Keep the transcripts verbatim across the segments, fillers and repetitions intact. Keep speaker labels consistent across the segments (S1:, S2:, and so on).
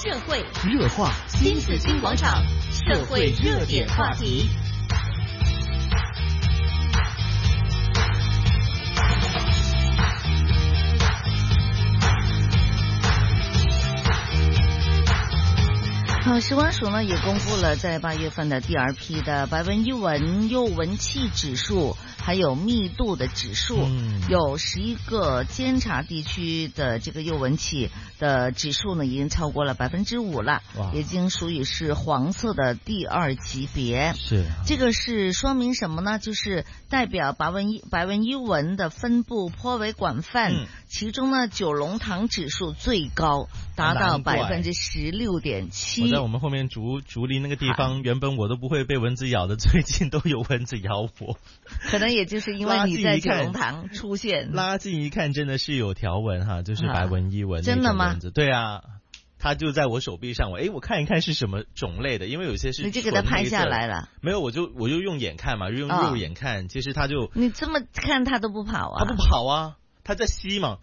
S1: 社会
S2: 热话
S1: 新紫金广场社会热点话题。
S3: 好，食环署呢也公布了在八月份的第二批的白文优文优闻器指数，还有密度的指数，嗯、有十一个监察地区的这个优闻器的指数呢，已经超过了百分之五了，已经属于是黄色的第二级别。
S2: 是
S3: 这个是说明什么呢？就是代表白文白文优闻的分布颇为广泛，嗯、其中呢九龙塘指数最高，达到百分之十六点七。
S2: 在我们后面竹竹林那个地方，原本我都不会被蚊子咬的，最近都有蚊子咬我。
S3: 可能也就是因为你在九龙塘出现。
S2: 拉近一看，真的是有条纹哈，就是白纹伊纹、啊。
S3: 真的吗？
S2: 对啊，它就在我手臂上。我哎，我看一看是什么种类的，因为有些是
S3: 你就给它拍下来了。
S2: 没有，我就我就用眼看嘛，用肉眼看，哦、其实它就
S3: 你这么看它都不跑啊？
S2: 它不跑啊，它在吸嘛。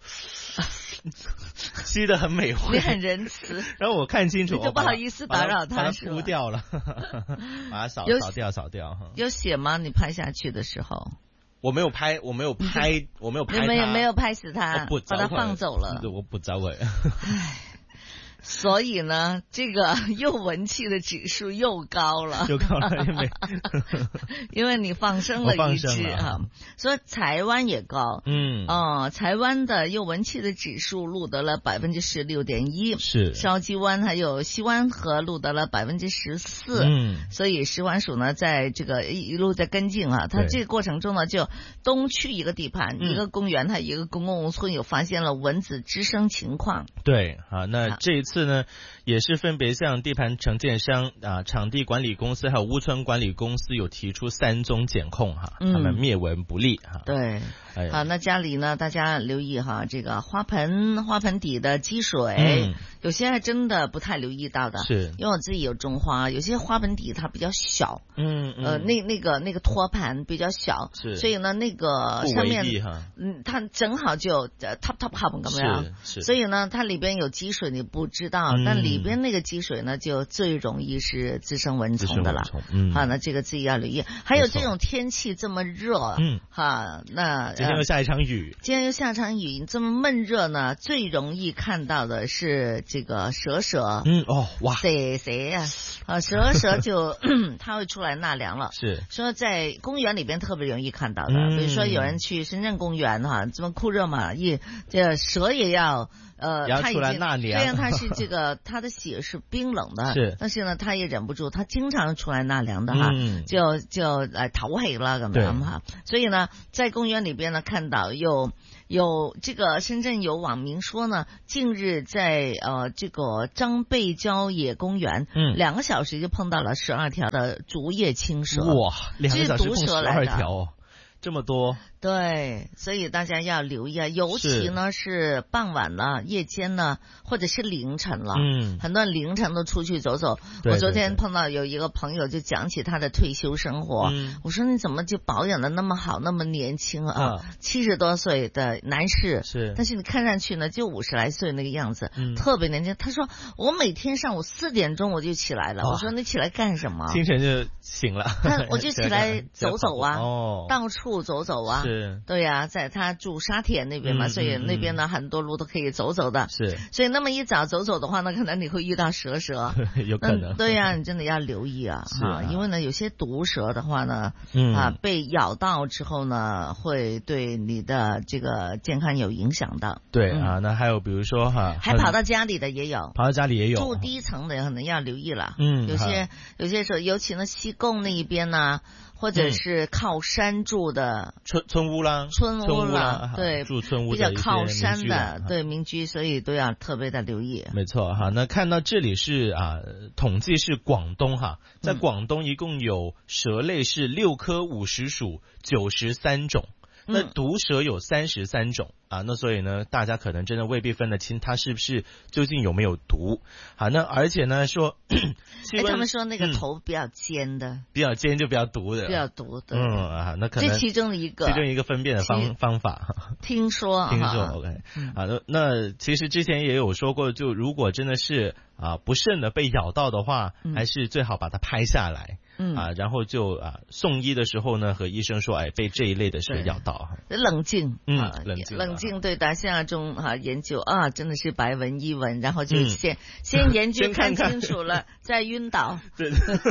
S2: 吸得很美味，
S3: 你很仁慈。
S2: 然后我看清楚，
S3: 你就不好意思打扰他，
S2: 把它敷掉了，把它扫扫掉，扫掉。
S3: 有血吗？你拍下去的时候？
S2: 我没有拍，我没有拍，我没有拍他，
S3: 你没有没有拍死他，
S2: 不
S3: 把他放走了。
S2: 我不找我。
S3: 唉。所以呢，这个诱闻器的指数又高了，
S2: 又高了，因为
S3: 因为你放生了一只啊。所以台湾也高，嗯，哦，台湾的诱闻器的指数录得了百分之十六点一，
S2: 是
S3: 筲箕湾还有西湾河录得了百分之十四，嗯，所以食环署呢在这个一路在跟进啊，它这个过程中呢，就东区一个地盘、嗯、一个公园，它一个公共村有发现了蚊子滋生情况。
S2: 对啊，那这一次。次呢，也是分别向地盘承建商啊、场地管理公司还有屋村管理公司有提出三宗检控哈，嗯、他们灭蚊不力哈。
S3: 对，哎、好，那家里呢，大家留意哈，这个花盆花盆底的积水，嗯、有些还真的不太留意到的，
S2: 是
S3: 因为我自己有种花，有些花盆底它比较小，
S2: 嗯嗯，
S3: 呃，那那个那个托盘比较小，
S2: 是，
S3: 所以呢，那个上面嗯，它正好就呃 top top top 怎么样？
S2: 是，
S3: 所以呢，它里边有积水，你不知道，嗯、但里边那个积水呢，就最容易是滋生蚊虫的了。嗯，好，那这个自己要留意。还有这种天气这么热，嗯，哈，那
S2: 今天又下一场雨，
S3: 今天又下场雨，这么闷热呢，最容易看到的是这个蛇蛇。
S2: 嗯，哦，哇，
S3: 谁谁呀？啊，蛇蛇就它会出来纳凉了。
S2: 是，
S3: 说在公园里边特别容易看到的，嗯、比如说有人去深圳公园哈，这么酷热嘛，一这蛇也要。呃，
S2: 他出来纳凉，
S3: 虽然他是这个，他的血是冰冷的，
S2: 是，
S3: 但是呢，他也忍不住，他经常出来纳凉的哈，嗯、就就呃头黑了咁樣哈，所以呢，在公園裏邊呢，看到有有這個深圳有網民說呢，近日在呃這個張貝郊野公園，嗯，兩個小時就碰到了十二條的竹葉青蛇，
S2: 哇，兩個小時碰十二條，這麼多。
S3: 对，所以大家要留意啊，尤其呢是傍晚了、夜间呢，或者是凌晨了，嗯，很多人凌晨都出去走走。我昨天碰到有一个朋友就讲起他的退休生活，嗯、我说你怎么就保养的那么好，那么年轻啊？七十、啊、多岁的男士，
S2: 是，
S3: 但是你看上去呢就五十来岁那个样子，嗯、特别年轻。他说我每天上午四点钟我就起来了，我说你起来干什么？
S2: 清晨就醒了，
S3: 他我就起来走走啊，哦、到处走走啊。对呀、啊，在他住沙田那边嘛，嗯、所以那边呢、嗯、很多路都可以走走的。
S2: 是，
S3: 所以那么一早走走的话呢，可能你会遇到蛇蛇，
S2: 有可能。
S3: 对呀、啊，你真的要留意啊，啊，因为呢有些毒蛇的话呢，嗯、啊被咬到之后呢，会对你的这个健康有影响的。
S2: 对、嗯、啊，那还有比如说哈，
S3: 还跑到家里的也有，
S2: 跑到家里也有，
S3: 住低层的可能要留意了。嗯，有些有些时候，尤其呢西贡那一边呢。或者是靠山住的、
S2: 嗯、村村屋啦，
S3: 村屋啦，对，
S2: 住村屋
S3: 比较靠山的，对民居，所以都要特别的留意。
S2: 没错哈，那看到这里是啊，统计是广东哈，在广东一共有蛇类是六科五十属九十三种。 那毒蛇有三十三种啊，那所以呢，大家可能真的未必分得清它是不是究竟有没有毒。好，那而且呢说，
S3: 哎，他们说那个头比较尖的，
S2: 嗯、比较尖就比较毒的，
S3: 比较毒的。
S2: 嗯啊，那可能
S3: 这其中的一个，
S2: 其中一个分辨的方方法。
S3: 听说，
S2: 听说 ，OK， 啊，那那其实之前也有说过，就如果真的是啊不慎的被咬到的话，嗯、还是最好把它拍下来。嗯啊，然后就啊送医的时候呢，和医生说，哎，被这一类的蛇咬到，
S3: 冷静，
S2: 嗯，
S3: 啊、
S2: 冷静，
S3: 冷静对待。现在中啊研究啊，真的是白文一文，然后就先、嗯、先研究看清楚了，再晕倒，
S2: 对，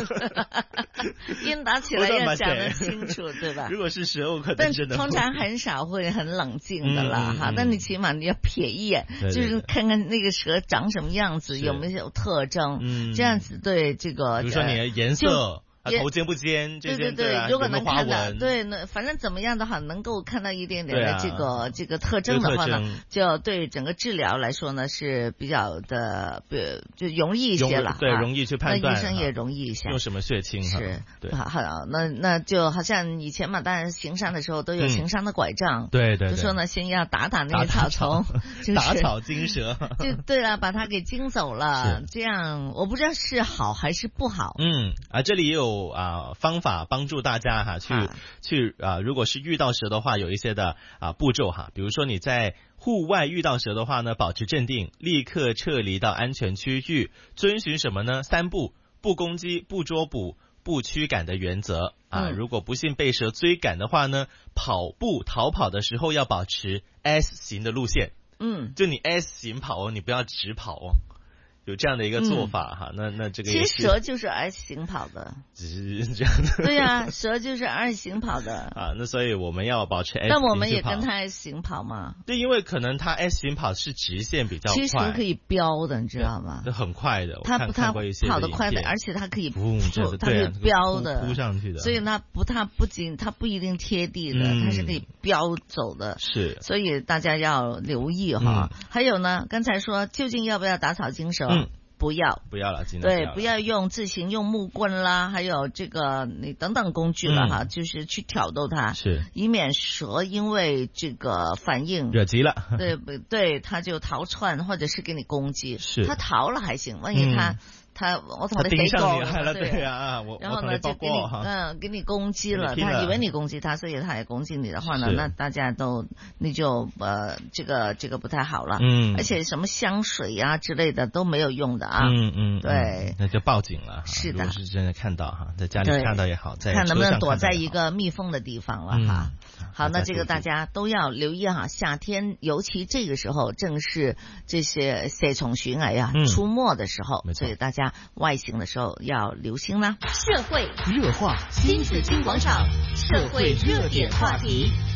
S3: 晕倒起来要讲得清楚，对吧？
S2: 如果是蛇，我可能
S3: 但
S2: 真的
S3: 通常很少会很冷静的啦，嗯、哈。但、嗯、你起码你要瞥一眼，
S2: 对对对，
S3: 就是看看那个蛇长什么样子，有没有特征，
S2: 嗯、
S3: 这样子对这个，
S2: 比如说你的颜色。啊，头尖不尖？
S3: 对对对，
S2: 对，
S3: 如果能看到，对，那反正怎么样的话，能够看到一点点的这个、啊、这个特征的话呢，就对整个治疗来说呢是比较的，呃，就容易一些了，
S2: 对，
S3: 啊、
S2: 容易去判断。
S3: 那医生也容易一些。
S2: 用什么血清？
S3: 是，
S2: 对，
S3: 好，好，那那就好像以前嘛，当然行山的时候都有行山的拐杖，
S2: 嗯、对, 对对，
S3: 就说呢，先要打打那个草丛，就是、
S2: 打草惊蛇，
S3: 就对了，把它给惊走了，这样我不知道是好还是不好。
S2: 嗯啊，这里也有啊方。方法帮助大家哈，去、啊、去啊，如果是遇到蛇的话，有一些的啊步骤哈，比如说你在户外遇到蛇的话呢，保持镇定，立刻撤离到安全区域，遵循什么呢？三不：不攻击、不捉捕、不驱赶的原则啊。嗯、如果不幸被蛇追赶的话呢，跑步逃跑的时候要保持 S 型的路线，
S3: 嗯，
S2: 就你 S 型跑哦，你不要直跑哦。有这样的一个做法哈，嗯、那那这个
S3: 其实蛇就是 S 型跑的，
S2: 只是这样的。
S3: 对呀、啊，蛇就是 S 型跑的
S2: 啊。那所以我们要保持 S 型跑。
S3: 但我们也跟它 S 型跑嘛。
S2: 对，因为可能它 S 型跑是直线比较快，
S3: 其实可以飙的，你知道吗？
S2: 很快的，
S3: 它不它跑得快的，而且它可以扑，它可以飙的，
S2: 扑上去的。
S3: 所以它不它不仅它不一定贴地的，嗯、它是可以飙走的。
S2: 是，
S3: 所以大家要留意哈。嗯、还有呢，刚才说究竟要不要打草惊蛇？嗯不要，
S2: 不要了，尽量
S3: 对，不要用自行用木棍啦，还有这个你等等工具了哈，嗯、就是去挑逗它，
S2: 是，
S3: 以免蛇因为这个反应
S2: 惹急了，
S3: 对不对？它就逃窜或者是给你攻击，
S2: 是，
S3: 它逃了还行，万一它。嗯他我同你
S2: 盯上你
S3: 了，
S2: 对啊，我
S3: 然后呢就给你嗯给你攻击了，他以为你攻击他，所以他也攻击你的话呢，那大家都你就呃这个这个不太好了，
S2: 嗯，
S3: 而且什么香水啊之类的都没有用的啊，
S2: 嗯嗯，
S3: 对，
S2: 嗯、那就报警了，
S3: 是的，
S2: 如果是真的看到哈，在家里看到也好，在
S3: 看能不能躲在一个密封的地方了哈。嗯、好，那这个大家都要留意哈，夏天尤其这个时候正是这些蛇虫鼠蚁啊、嗯、出没的时候，所以大家。外行的时候要留心啦。
S1: 社会热话，新紫金广场，社会热点话题。